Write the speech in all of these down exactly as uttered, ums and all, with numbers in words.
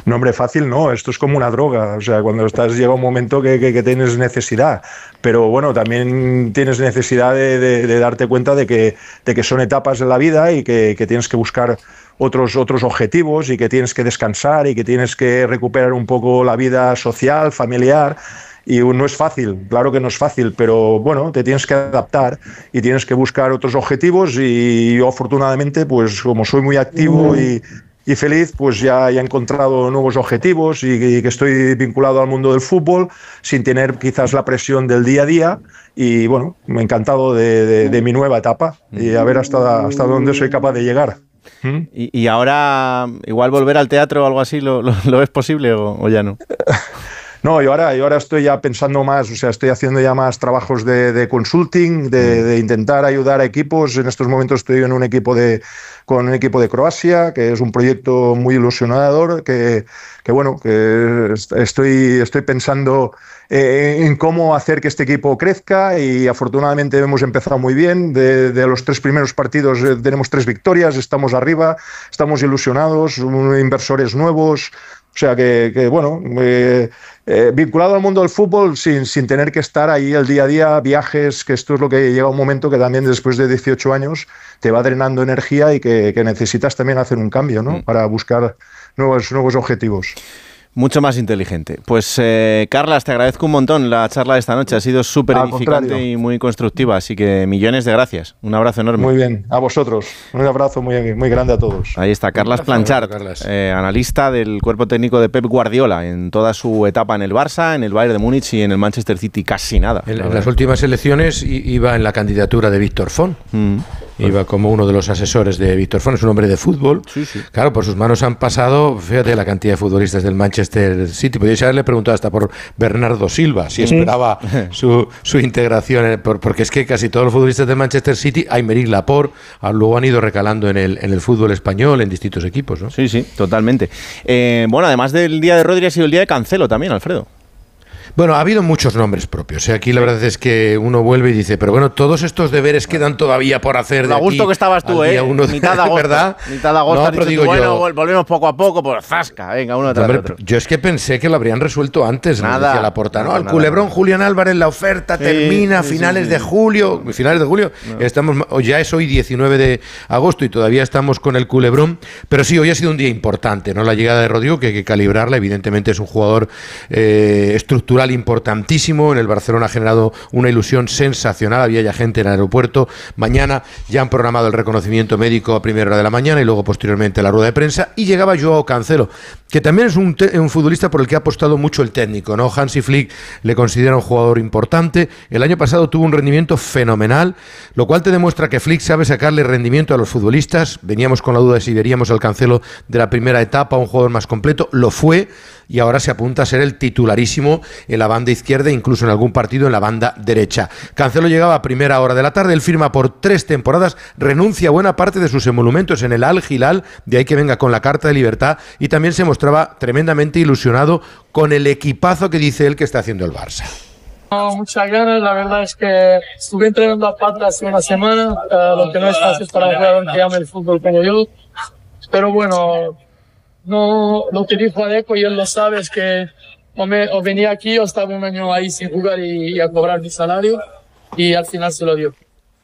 No, hombre, fácil no, esto es como una droga, o sea, cuando estás llega un momento que, que, que tienes necesidad, pero bueno, también tienes necesidad de, de, de darte cuenta de que, de que son etapas en la vida y que, que tienes que buscar otros, otros objetivos y que tienes que descansar y que tienes que recuperar un poco la vida social, familiar. Y no es fácil, claro que no es fácil, pero bueno, te tienes que adaptar y tienes que buscar otros objetivos y yo afortunadamente, pues como soy muy activo y, y feliz, pues ya, ya he encontrado nuevos objetivos y, y que estoy vinculado al mundo del fútbol sin tener quizás la presión del día a día y bueno, me he encantado de, de, de mi nueva etapa y a ver hasta, hasta dónde soy capaz de llegar. ¿Mm? Y, y ahora igual volver al teatro o algo así, ¿lo, lo, lo es posible o, o ya no? No, yo ahora, yo ahora estoy ya pensando más, o sea, estoy haciendo ya más trabajos de, de consulting, de, de intentar ayudar a equipos. En estos momentos estoy en un equipo de, con un equipo de Croacia, que es un proyecto muy ilusionador, que, que bueno, que estoy, estoy pensando eh, en cómo hacer que este equipo crezca y afortunadamente hemos empezado muy bien. De, de los tres primeros partidos eh, tenemos tres victorias, estamos arriba, estamos ilusionados, inversores nuevos. O sea que, que bueno, eh, eh, vinculado al mundo del fútbol sin, sin tener que estar ahí el día a día, viajes, que esto es lo que llega un momento que también después de dieciocho años te va drenando energía y que, que necesitas también hacer un cambio, ¿no? Mm. Para buscar nuevos, nuevos objetivos. Mucho más inteligente. Pues, eh, Carlas, te agradezco un montón la charla de esta noche. Ha sido súper edificante y muy constructiva. Así que millones de gracias. Un abrazo enorme. Muy bien. A vosotros. Un abrazo muy, muy grande a todos. Ahí está, Carlas Planchart, eh, analista del cuerpo técnico de Pep Guardiola en toda su etapa en el Barça, en el Bayern de Múnich y en el Manchester City. Casi nada. En, en las últimas elecciones iba en la candidatura de Víctor Font. Mm. Iba como uno de los asesores de Víctor Font, es un hombre de fútbol. Sí, sí. Claro, por sus manos han pasado, fíjate la cantidad de futbolistas del Manchester City. Podríais haberle preguntado hasta por Bernardo Silva, si esperaba su, su integración, porque es que casi todos los futbolistas del Manchester City, Aymeric Laporte, luego han ido recalando en el, en el fútbol español, en distintos equipos, ¿no? Sí, sí, totalmente. Eh, bueno, además del día de Rodri ha sido el día de Cancelo también, Alfredo. Bueno, ha habido muchos nombres propios. ¿eh? Aquí la verdad es que uno vuelve y dice, pero bueno, todos estos deberes quedan todavía por hacer. A gusto que estabas tú, ¿eh? Uno de, mitad de agosto. ¿Verdad? Mitad de agosto. No, pero digo tú, yo, bueno, volvemos poco a poco, pues zasca, venga, uno tras hombre, otro. Yo es que pensé que lo habrían resuelto antes, nada, me decía Laporta. No, nada, el nada, culebrón nada. Julián Álvarez, la oferta sí, termina a sí, finales sí, sí. de julio. Finales de julio. No. Estamos, ya es hoy diecinueve de agosto y todavía estamos con el culebrón. Pero sí, hoy ha sido un día importante, ¿no? La llegada de Rodrigo, que hay que calibrarla. Evidentemente es un jugador eh, estructural importantísimo. En el Barcelona ha generado una ilusión sensacional, había ya gente en el aeropuerto. Mañana ya han programado el reconocimiento médico a primera hora de la mañana y luego posteriormente la rueda de prensa, y llegaba Joao Cancelo, que también es un, te- un futbolista por el que ha apostado mucho el técnico, ¿no? Hansi Flick le considera un jugador importante. El año pasado tuvo un rendimiento fenomenal, lo cual te demuestra que Flick sabe sacarle rendimiento a los futbolistas. Veníamos con la duda de si veríamos al Cancelo de la primera etapa, un jugador más completo, lo fue, y ahora se apunta a ser el titularísimo en la banda izquierda, incluso en algún partido en la banda derecha. Cancelo llegaba a primera hora de la tarde, él firma por tres temporadas, renuncia a buena parte de sus emolumentos en el Al Hilal, de ahí que venga con la carta de libertad, y también se mostraba tremendamente ilusionado con el equipazo que dice él que está haciendo el Barça. No, muchas ganas, la verdad es que estuve entrenando a pata hace una semana, uh, lo que no es fácil para un jugador que ama el fútbol como yo, pero bueno, no, lo que dijo Adeco, y él lo sabe, es que o, me, o venía aquí o estaba un año ahí sin jugar y, y a cobrar mi salario, y al final se lo dio.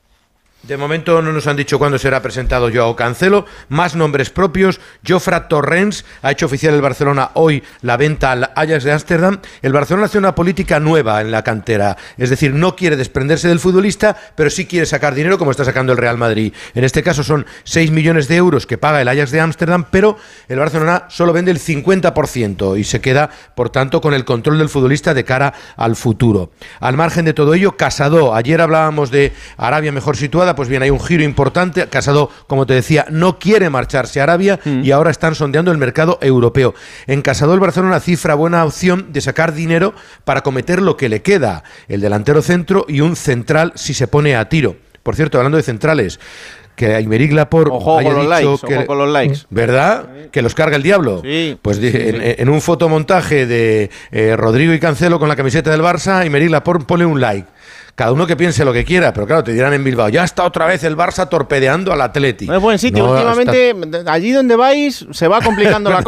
De momento no nos han dicho cuándo será presentado Joao Cancelo. Más nombres propios. Jofra Torrens ha hecho oficial el Barcelona hoy la venta al Ajax de Ámsterdam. El Barcelona hace una política nueva en la cantera. Es decir, no quiere desprenderse del futbolista, pero sí quiere sacar dinero como está sacando el Real Madrid. En este caso son seis millones de euros que paga el Ajax de Ámsterdam, pero el Barcelona solo vende el cincuenta por ciento y se queda, por tanto, con el control del futbolista de cara al futuro. Al margen de todo ello, Casado. Ayer hablábamos de Arabia mejor situada. Pues bien, hay un giro importante. Casado, como te decía, no quiere marcharse a Arabia mm. y ahora están sondeando el mercado europeo. En Casado el Barcelona cifra buena opción de sacar dinero para cometer lo que le queda, el delantero centro y un central si se pone a tiro. Por cierto, hablando de centrales, que Aymeric Laporte ojo haya con dicho los likes, que, ojo con los likes. ¿verdad? Que los carga el diablo. Sí, pues sí, en, sí. en un fotomontaje de eh, Rodrigo y Cancelo con la camiseta del Barça, Aymeric Laporte pone un like. Cada uno que piense lo que quiera, pero claro, te dirán en Bilbao, ya está otra vez el Barça torpedeando al Atleti. No es buen sitio, no, últimamente está... allí donde vais se va complicando la cosa.